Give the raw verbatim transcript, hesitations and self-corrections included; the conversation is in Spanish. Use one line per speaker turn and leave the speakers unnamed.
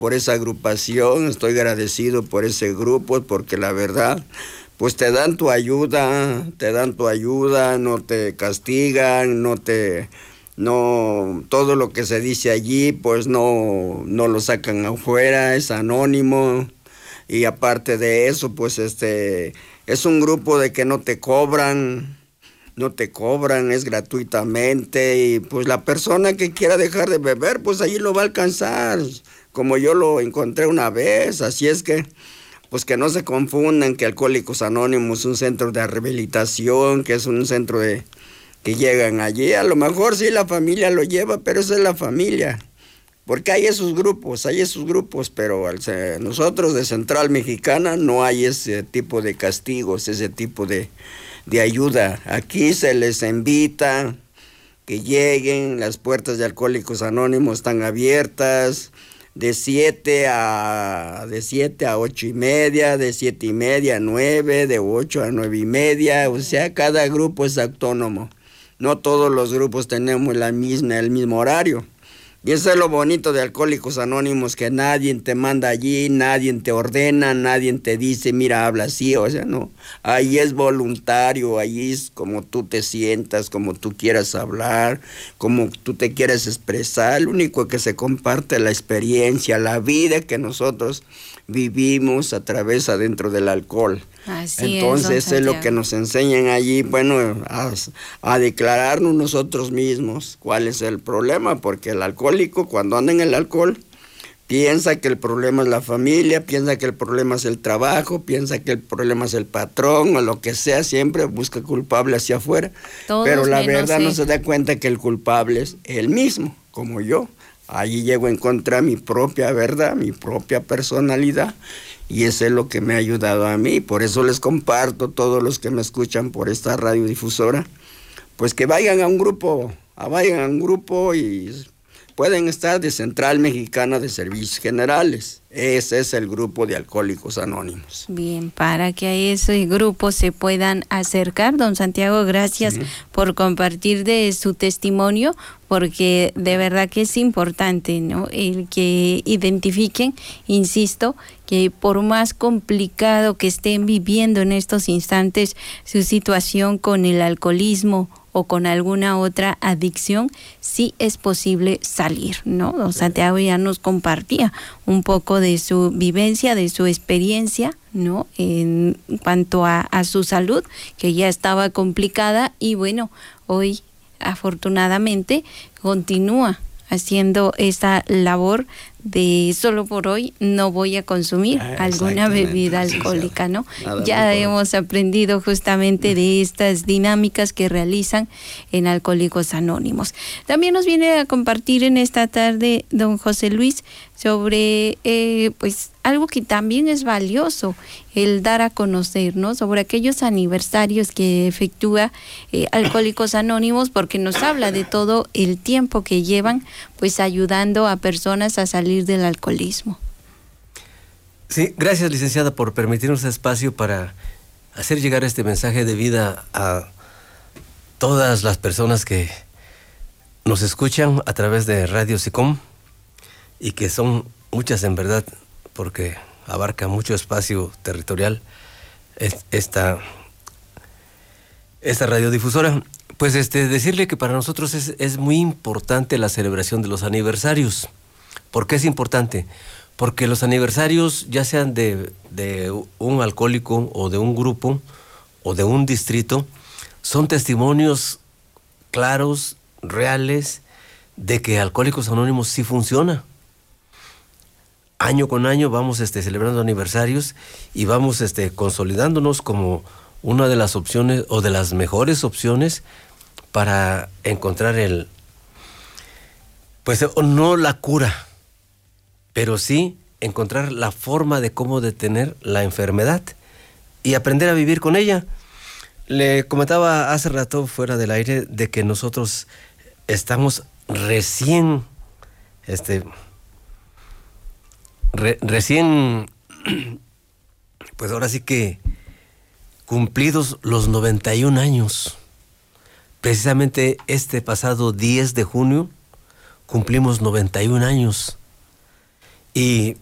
por esa agrupación, estoy agradecido por ese grupo, porque la verdad, pues te dan tu ayuda, te dan tu ayuda, no te castigan, no te, no, todo lo que se dice allí, pues no, no lo sacan afuera, es anónimo, y aparte de eso, pues este, es un grupo de que no te cobran, no te cobran, es gratuitamente, y pues la persona que quiera dejar de beber, pues allí lo va a alcanzar, como yo lo encontré una vez, así es que, pues que no se confundan que Alcohólicos Anónimos es un centro de rehabilitación, que es un centro de, que llegan allí, a lo mejor sí la familia lo lleva, pero esa es la familia, porque hay esos grupos, hay esos grupos, pero al ser, nosotros de Central Mexicana no hay ese tipo de castigos, ese tipo de, de ayuda. Aquí se les invita que lleguen, las puertas de Alcohólicos Anónimos están abiertas, de siete a de siete a ocho y media, de siete y media a nueve, de ocho a nueve y media, o sea, cada grupo es autónomo. No todos los grupos tenemos la misma, el mismo horario. Y eso es lo bonito de Alcohólicos Anónimos, que nadie te manda allí, nadie te ordena, nadie te dice, mira, habla así, o sea, no. Ahí es voluntario, ahí es como tú te sientas, como tú quieras hablar, como tú te quieras expresar. Lo único que se comparte es la experiencia, la vida que nosotros vivimos a través adentro del alcohol.
Así
Entonces
es,
es lo que nos enseñan allí, bueno, a, a declararnos nosotros mismos cuál es el problema, porque el alcohólico cuando anda en el alcohol piensa que el problema es la familia, piensa que el problema es el trabajo, piensa que el problema es el patrón o lo que sea, siempre busca culpable hacia afuera. Todos pero la verdad no se da cuenta que el culpable es él mismo, como yo. Allí llego a encontrar mi propia verdad, mi propia personalidad, y eso es lo que me ha ayudado a mí. Por eso les comparto, todos los que me escuchan por esta radiodifusora, pues que vayan a un grupo, a vayan a un grupo y pueden estar de Central Mexicana de Servicios Generales. Ese es el grupo de Alcohólicos Anónimos.
Bien, para que a ese grupo se puedan acercar. Don Santiago, gracias sí. por compartir de su testimonio, porque de verdad que es importante, ¿no? El que identifiquen, insisto, que por más complicado que estén viviendo en estos instantes su situación con el alcoholismo o con alguna otra adicción, sí es posible salir, ¿no? Don Santiago ya nos compartía un poco de su vivencia, de su experiencia, ¿no? En cuanto a, a su salud, que ya estaba complicada, y bueno, hoy afortunadamente continúa haciendo esa labor de solo por hoy no voy a consumir ah, alguna bebida alcohólica, ¿no? Nada ya hemos aprendido justamente de estas dinámicas que realizan en Alcohólicos Anónimos. También nos viene a compartir en esta tarde don José Luis sobre eh, pues algo que también es valioso, el dar a conocer, ¿no? Sobre aquellos aniversarios que efectúa eh, Alcohólicos Anónimos, porque nos habla de todo el tiempo que llevan pues ayudando a personas a salir del alcoholismo.
Sí, gracias, licenciada, por permitirnos espacio para hacer llegar este mensaje de vida a todas las personas que nos escuchan a través de Radio SICOM, y que son muchas en verdad, porque abarca mucho espacio territorial esta, esta radiodifusora. Pues este, decirle que para nosotros es, es muy importante la celebración de los aniversarios. ¿Por qué es importante? Porque los aniversarios, ya sean de, de un alcohólico o de un grupo o de un distrito, son testimonios claros, reales, de que Alcohólicos Anónimos sí funciona. Año con año vamos este, celebrando aniversarios y vamos este, consolidándonos como una de las opciones o de las mejores opciones para encontrar el, pues no la cura, pero sí encontrar la forma de cómo detener la enfermedad y aprender a vivir con ella. Le comentaba hace rato fuera del aire de que nosotros estamos recién, este, re, recién, pues ahora sí que cumplidos los noventa y un años. Precisamente este pasado diez de junio cumplimos noventa y un años. Y